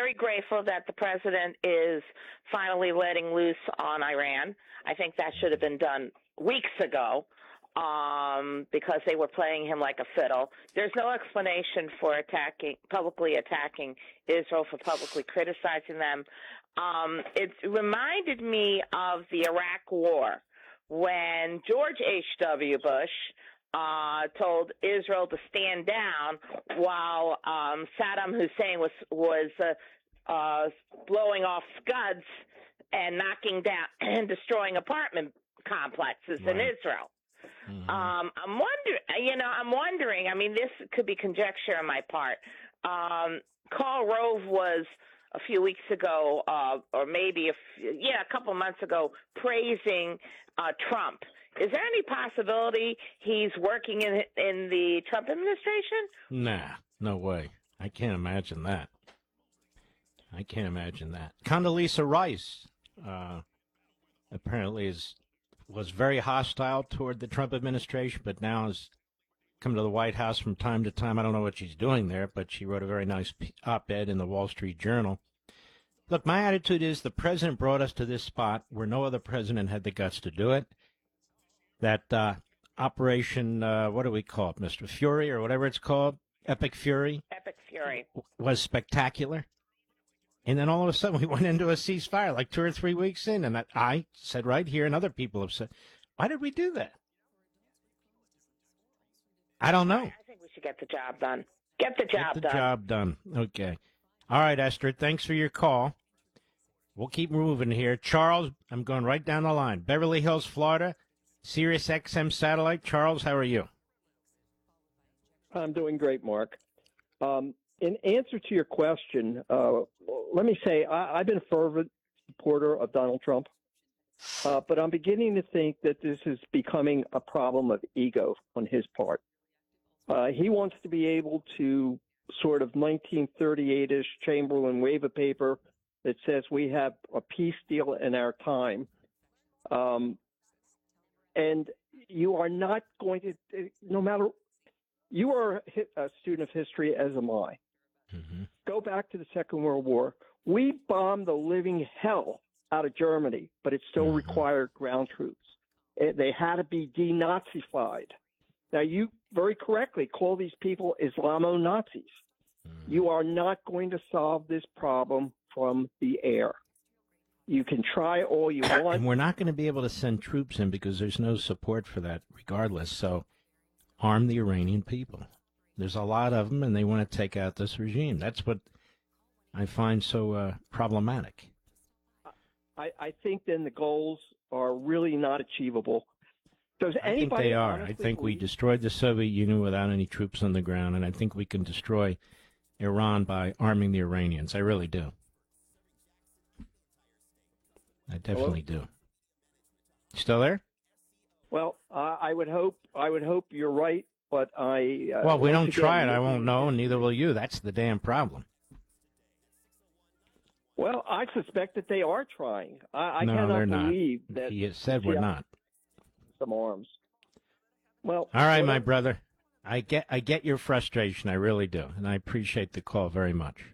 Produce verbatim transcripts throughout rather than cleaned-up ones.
very grateful that the president is finally letting loose on Iran. I think that should have been done weeks ago um, because they were playing him like a fiddle. There's no explanation for attacking, publicly attacking Israel, for publicly criticizing them. Um, it reminded me of the Iraq War when George H W. Bush uh, told Israel to stand down while um, Saddam Hussein was was uh, uh, blowing off Scuds and knocking down and destroying apartment complexes right. in Israel. Mm-hmm. Um, I'm wondering, you know, I'm wondering. I mean, this could be conjecture on my part. Um, Karl Rove was a few weeks ago, uh, or maybe a f- yeah, a couple months ago, praising uh, Trump. Is there any possibility he's working in in the Trump administration? Nah, no way. I can't imagine that. I can't imagine that. Condoleezza Rice uh, apparently is was very hostile toward the Trump administration, but now has come to the White House from time to time. I don't know what she's doing there, but she wrote a very nice op-ed in the Wall Street Journal. Look, my attitude is the president brought us to this spot where no other president had the guts to do it. That uh, Operation, uh, what do we call it, Mister Fury or whatever it's called, Epic Fury? Epic Fury. Was spectacular. And then all of a sudden we went into a ceasefire like two or three weeks in, and I said right here, and other people have said, why did we do that? I don't know. I think we should get the job done. Get the job done. Get the done. job done. Okay. All right, Esther, thanks for your call. We'll keep moving here. Charles, I'm going right down the line. Beverly Hills, Florida, Sirius X M satellite. Charles, how are you? I'm doing great, Mark. Um, in answer to your question, uh, let me say I, I've been a fervent supporter of Donald Trump, uh, but I'm beginning to think that this is becoming a problem of ego on his part. Uh, he wants to be able to sort of nineteen thirty-eight-ish Chamberlain wave a paper that says we have a peace deal in our time. Um, and you are not going to, no matter, you are a student of history, as am I. Mm-hmm. Go back to the Second World War. We bombed the living hell out of Germany, but it still mm-hmm. required ground troops. It, they had to be denazified. Now, you very correctly call these people Islamo-Nazis. Mm-hmm. You are not going to solve this problem from the air. You can try all you want. And we're not going to be able to send troops in because there's no support for that regardless. So arm the Iranian people. There's a lot of them, and they want to take out this regime. That's what I find so uh, problematic. I, I think then the goals are really not achievable. Does I think they are. I think we destroyed the Soviet Union without any troops on the ground, and I think we can destroy Iran by arming the Iranians. I really do. I definitely Hello? do. Still there? Well, uh, I would hope. I would hope you're right, but I. Uh, well, we don't try it. I won't know, and neither will you. That's the damn problem. Well, I suspect that they are trying. I, I no, cannot they're believe not. that. He said we're not. Some arms. Well, all right, my I, brother. I get. I get your frustration. I really do, and I appreciate the call very much.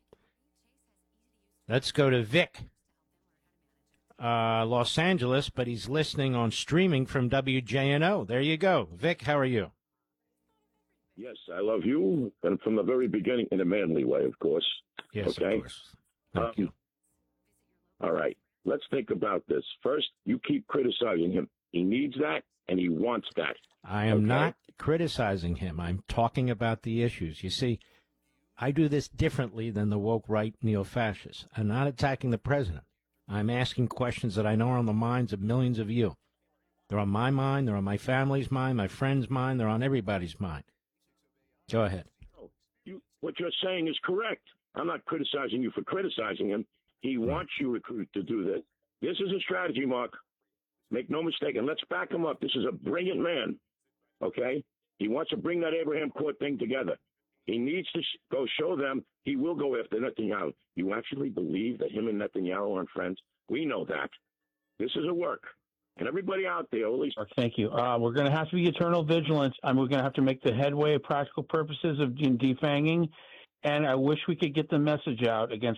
Let's go to Vic. Uh, Los Angeles, but he's listening on streaming from W J N O. There you go. Vic, how are you? Yes, I love you, and from the very beginning, in a manly way, of course. Yes, okay? of course. Thank um, you. All right, let's think about this. First, you keep criticizing him. He needs that, and he wants that. I am okay? not criticizing him. I'm talking about the issues. You see, I do this differently than the woke right neo-fascists. I'm not attacking the president. I'm asking questions that I know are on the minds of millions of you. They're on my mind, they're on my family's mind, my friend's mind, they're on everybody's mind. Go ahead. Oh, you, what you're saying is correct. I'm not criticizing you for criticizing him. He right. wants you to, to do this. This is a strategy, Mark. Make no mistake, and let's back him up. This is a brilliant man, okay? He wants to bring that Abraham Court thing together. He needs to sh- go show them he will go after Netanyahu. You actually believe that him and Netanyahu aren't friends? We know that. This is a work. And everybody out there, at least... Thank you. Uh, we're going to have to be eternal vigilant, and we're going to have to make the headway of practical purposes of defanging. And I wish we could get the message out against